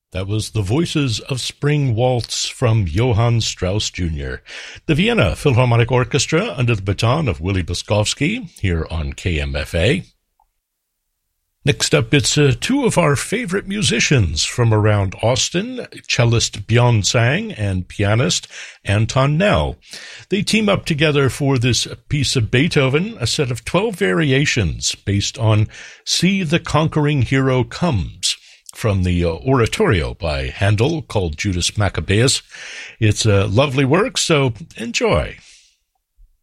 That was The Voices of Spring Waltz from Johann Strauss Jr. The Vienna Philharmonic Orchestra under the baton of Willie Boskovsky here on KMFA. Next up, it's two of our favorite musicians from around Austin, cellist Bjorn Sang and pianist Anton Nell. They team up together for this piece of Beethoven, a set of 12 variations based on See the Conquering Hero Comes, from the oratorio by Handel called Judas Maccabeus. It's a lovely work, so enjoy.